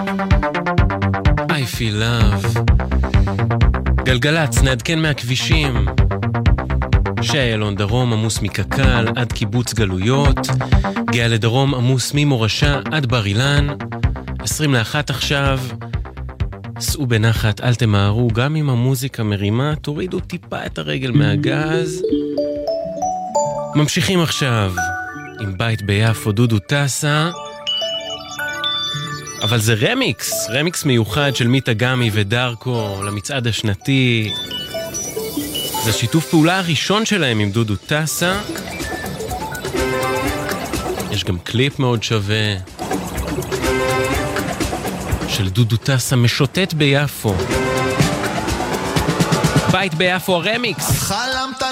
I feel love. גלגלץ, נעדכן מהכבישים. שאיילון דרום עמוס מקקל עד קיבוץ גלויות. גאה לדרום עמוס ממורשה עד בר אילן. 21 עכשיו. סעו בנחת, אל תמהרו, גם עם המוזיקה מרימה, תורידו טיפה את הרגל מהגז. ממשיכים עכשיו עם בית ביפו, דודו טסה. אבל זה רמיקס מיוחד של מיטה גמי ודרקו למצעד השנתי. זה שיתוף פעולה הראשון שלהם עם דודו טסה. יש גם קליפ מאוד שווה של דודו טסה משוטט ביפו. בית ביפו, הרמיקס. חלמת